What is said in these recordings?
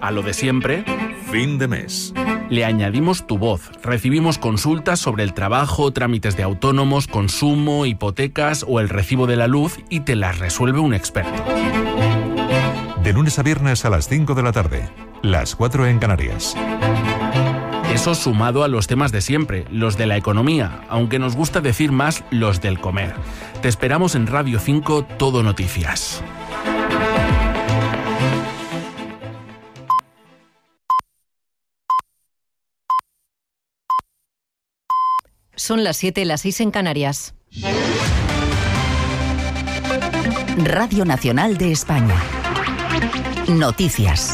A lo de siempre, fin de mes. Le añadimos tu voz. Recibimos consultas sobre el trabajo, trámites de autónomos, consumo, hipotecas o el recibo de la luz y te las resuelve un experto. De lunes a viernes a las 5 de la tarde, las 4 en Canarias. Eso sumado a los temas de siempre, los de la economía, aunque nos gusta decir más los del comer. Te esperamos en Radio 5 Todo Noticias. Son las 7, las 6 en Canarias. Radio Nacional de España. Noticias.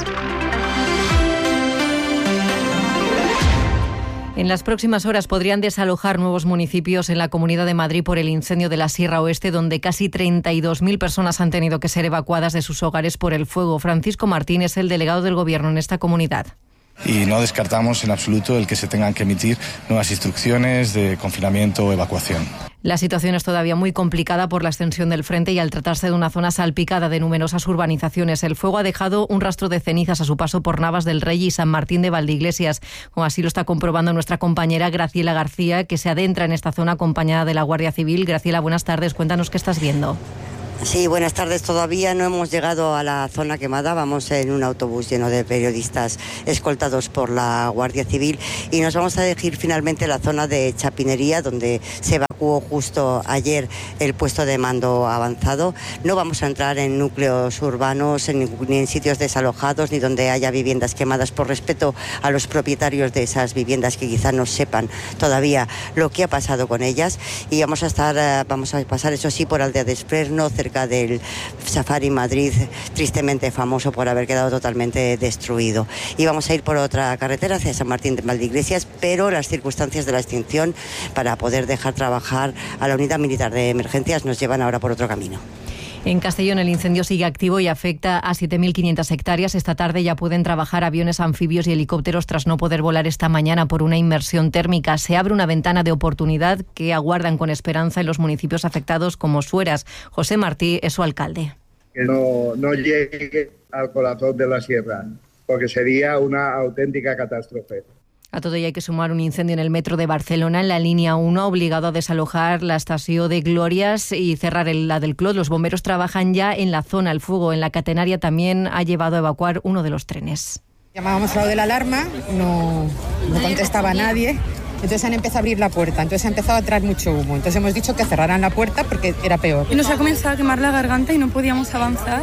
En las próximas horas podrían desalojar nuevos municipios en la Comunidad de Madrid por el incendio de la Sierra Oeste, donde casi 32.000 personas han tenido que ser evacuadas de sus hogares por el fuego. Francisco Martín es el delegado del Gobierno en esta comunidad. Y no descartamos en absoluto el que se tengan que emitir nuevas instrucciones de confinamiento o evacuación. La situación es todavía muy complicada por la extensión del frente y al tratarse de una zona salpicada de numerosas urbanizaciones. El fuego ha dejado un rastro de cenizas a su paso por Navas del Rey y San Martín de Valdeiglesias, como así lo está comprobando nuestra compañera Graciela García, que se adentra en esta zona acompañada de la Guardia Civil. Graciela, buenas tardes. Cuéntanos qué estás viendo. Sí, buenas tardes. Todavía no hemos llegado a la zona quemada. Vamos en un autobús lleno de periodistas escoltados por la Guardia Civil y nos vamos a dirigir finalmente a la zona de Chapinería, donde se evacuó justo ayer el puesto de mando avanzado. No vamos a entrar en núcleos urbanos, ni en sitios desalojados, ni donde haya viviendas quemadas, por respeto a los propietarios de esas viviendas que quizá no sepan todavía lo que ha pasado con ellas. Y vamos a pasar, eso sí, por Aldea de Esfresno, cerca del Safari Madrid, tristemente famoso por haber quedado totalmente destruido. Y vamos a ir por otra carretera hacia San Martín de Valdeiglesias, pero las circunstancias de la extinción para poder dejar trabajar a la unidad militar de emergencias nos llevan ahora por otro camino. En Castellón el incendio sigue activo y afecta a 7.500 hectáreas. Esta tarde ya pueden trabajar aviones, anfibios y helicópteros tras no poder volar esta mañana por una inmersión térmica. Se abre una ventana de oportunidad que aguardan con esperanza en los municipios afectados como Sueras. José Martí es su alcalde. Que no llegue al corazón de la sierra, porque sería una auténtica catástrofe. A todo ello hay que sumar un incendio en el metro de Barcelona, en la línea 1, ha obligado a desalojar la estación de Glorias y cerrar la del Clot. Los bomberos trabajan ya en la zona. El fuego en la catenaria también ha llevado a evacuar uno de los trenes. Llamábamos a lo de la alarma, no contestaba nadie. Entonces han empezado a abrir la puerta, entonces ha empezado a traer mucho humo. Entonces hemos dicho que cerraran la puerta porque era peor. Y nos ha comenzado a quemar la garganta y no podíamos avanzar.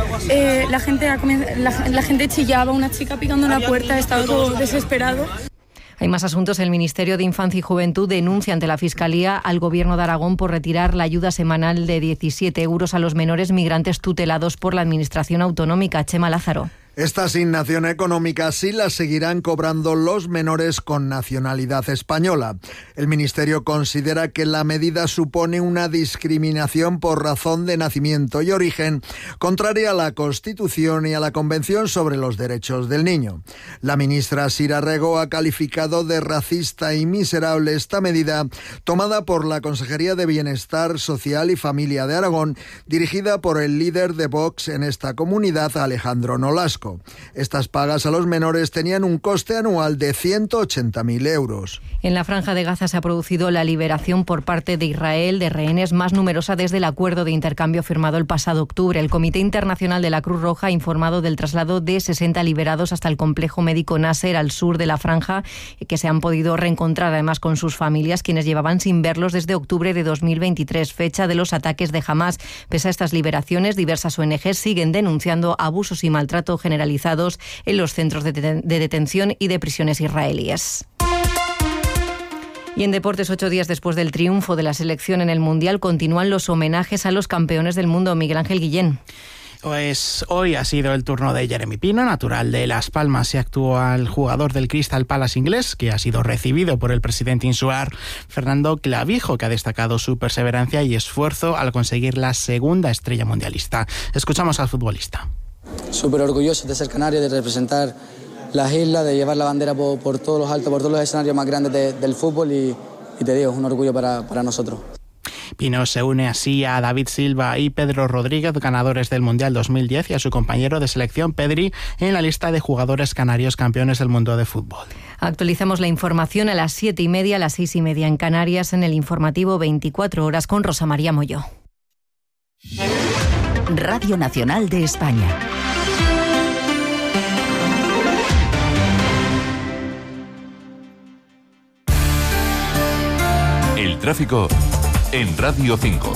La gente chillaba, una chica picando la puerta, estaba todo desesperado. Hay más asuntos. El Ministerio de Infancia y Juventud denuncia ante la Fiscalía al Gobierno de Aragón por retirar la ayuda semanal de 17 euros a los menores migrantes tutelados por la Administración Autonómica. Chema Lázaro. Esta asignación económica sí la seguirán cobrando los menores con nacionalidad española. El Ministerio considera que la medida supone una discriminación por razón de nacimiento y origen, contraria a la Constitución y a la Convención sobre los Derechos del Niño. La ministra Sira Rego ha calificado de racista y miserable esta medida tomada por la Consejería de Bienestar Social y Familia de Aragón, dirigida por el líder de Vox en esta comunidad, Alejandro Nolasco. Estas pagas a los menores tenían un coste anual de 180.000 euros. En la Franja de Gaza se ha producido la liberación por parte de Israel de rehenes más numerosa desde el acuerdo de intercambio firmado el pasado octubre. El Comité Internacional de la Cruz Roja ha informado del traslado de 60 liberados hasta el complejo médico Nasser al sur de la Franja, que se han podido reencontrar además con sus familias, quienes llevaban sin verlos desde octubre de 2023, fecha de los ataques de Hamás. Pese a estas liberaciones, diversas ONG siguen denunciando abusos y maltrato generalizados en los centros de detención y de prisiones israelíes. Y en deportes, 8 días después del triunfo de la selección en el Mundial, continúan los homenajes a los campeones del mundo. Miguel Ángel Guillén. Pues hoy ha sido el turno de Jeremy Pino, natural de Las Palmas y actual jugador del Crystal Palace inglés, que ha sido recibido por el presidente insular Fernando Clavijo, que ha destacado su perseverancia y esfuerzo al conseguir la segunda estrella mundialista. Escuchamos al futbolista. Súper orgulloso de ser canario, de representar las islas, de llevar la bandera por todos los altos, por todos los escenarios más grandes del fútbol y te digo, es un orgullo para nosotros. Pino se une así a David Silva y Pedro Rodríguez, ganadores del Mundial 2010, y a su compañero de selección Pedri en la lista de jugadores canarios campeones del mundo de fútbol. Actualizamos la información a las 7:30, a las 6:30 en Canarias, en el informativo 24 horas con Rosa María Molló. Radio Nacional de España. El tráfico en Radio 5.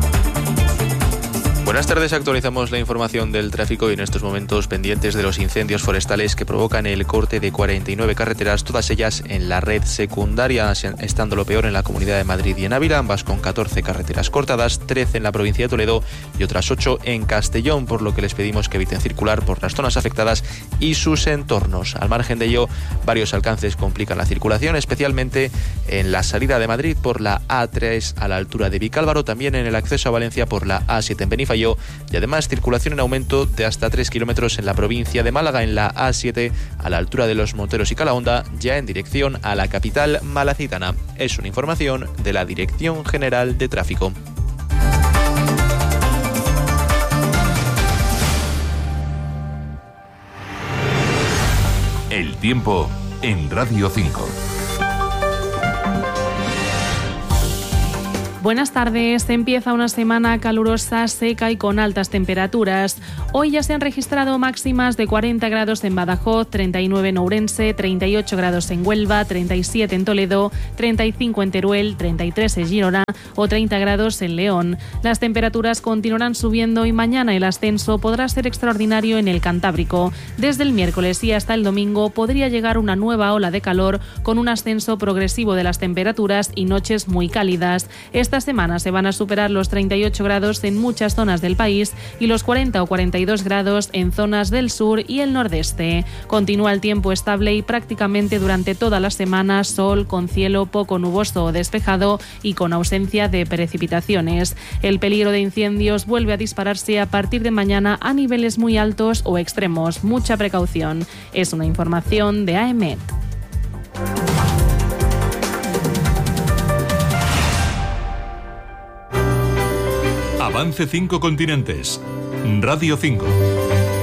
Buenas tardes, actualizamos la información del tráfico y en estos momentos pendientes de los incendios forestales que provocan el corte de 49 carreteras, todas ellas en la red secundaria, estando lo peor en la Comunidad de Madrid y en Ávila, ambas con 14 carreteras cortadas, 13 en la provincia de Toledo y otras 8 en Castellón, por lo que les pedimos que eviten circular por las zonas afectadas y sus entornos. Al margen de ello, varios alcances complican la circulación, especialmente en la salida de Madrid por la A3 a la altura de Vicálvaro, también en el acceso a Valencia por la A7 en Benifayó, y además circulación en aumento de hasta 3 kilómetros en la provincia de Málaga, en la A7 a la altura de Los Monteros y Calahonda, ya en dirección a la capital malacitana. Es una información de la Dirección General de Tráfico. El tiempo en Radio 5. Buenas tardes. Empieza una semana calurosa, seca y con altas temperaturas. Hoy ya se han registrado máximas de 40 grados en Badajoz, 39 en Ourense, 38 grados en Huelva, 37 en Toledo, 35 en Teruel, 33 en Girona o 30 grados en León. Las temperaturas continuarán subiendo y mañana el ascenso podrá ser extraordinario en el Cantábrico. Desde el miércoles y hasta el domingo podría llegar una nueva ola de calor con un ascenso progresivo de las temperaturas y noches muy cálidas. Esta semana se van a superar los 38 grados en muchas zonas del país y los 40 o 42 grados en zonas del sur y el nordeste. Continúa el tiempo estable y prácticamente durante toda la semana sol con cielo poco nuboso o despejado y con ausencia de precipitaciones. El peligro de incendios vuelve a dispararse a partir de mañana a niveles muy altos o extremos. Mucha precaución. Es una información de AEMET. Avance 5 continentes. Radio 5.